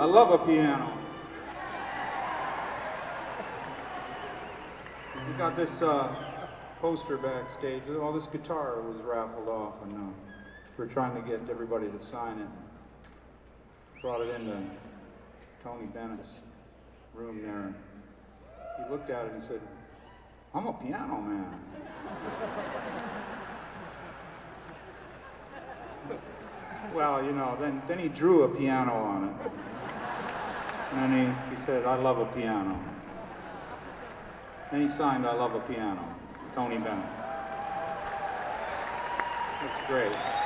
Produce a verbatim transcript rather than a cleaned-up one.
I love a piano. We got this uh, poster backstage. All this guitar was raffled off, and uh, we're trying to get everybody to sign it. Brought it into Tony Bennett's room there. He looked at it and said, "I'm a piano man." Well, you know, then, then he drew a piano on it. And then he, he said, "I love a piano." Then he signed, "I love a piano," Tony Bennett. That's great.